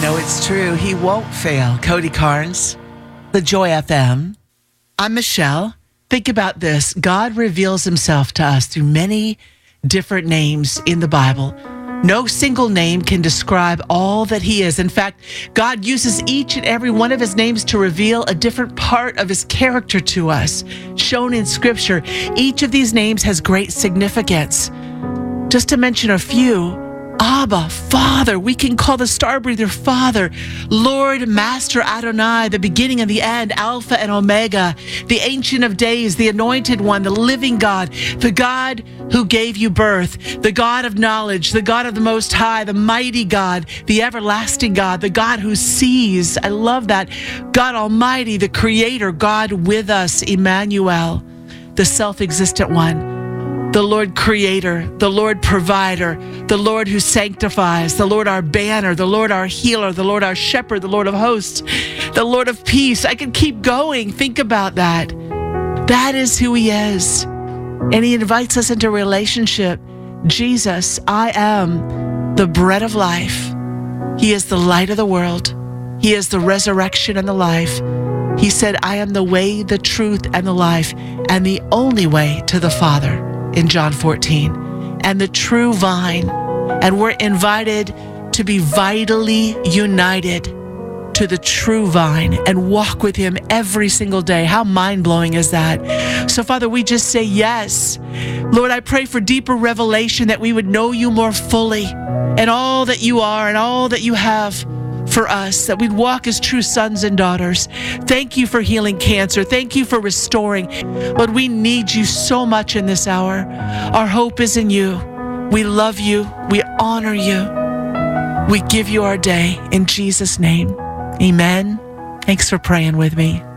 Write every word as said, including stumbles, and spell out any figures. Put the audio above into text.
know it's true. He won't fail. Cody Carnes, the Joy F M. I'm Michelle. Think about this. God reveals himself to us through many different names in the Bible. No single name can describe all that he is. In fact, God uses each and every one of his names to reveal a different part of his character to us, shown in Scripture. Each of these names has great significance. Just to mention a few, Abba, Father. We can call the star breather Father. Lord, Master Adonai, the beginning and the end, Alpha and Omega, the Ancient of Days, the Anointed One, the living God, the God who gave you birth, the God of knowledge, the God of the Most High, the mighty God, the everlasting God, the God who sees. I love that. God Almighty, the Creator, God with us, Emmanuel, the self-existent One. The Lord Creator, the Lord Provider, the Lord who sanctifies, the Lord our banner, the Lord our healer, the Lord our shepherd, the Lord of hosts, the Lord of peace. I can keep going. Think about that. That is who he is. And he invites us into relationship. Jesus, I am the bread of life. He is the light of the world. He is the resurrection and the life. He said, I am the way, the truth, and the life, and the only way to the Father. In John fourteen, and the true vine. And we're invited to be vitally united to the true vine and walk with him every single day. How mind-blowing is that? So, Father, we just say yes. Lord, I pray for deeper revelation, that we would know you more fully and all that you are and all that you have for us, that we'd walk as true sons and daughters. Thank you for healing cancer. Thank you for restoring. Lord, we need you so much in this hour. Our hope is in you. We love you. We honor you. We give you our day in Jesus' name. Amen. Thanks for praying with me.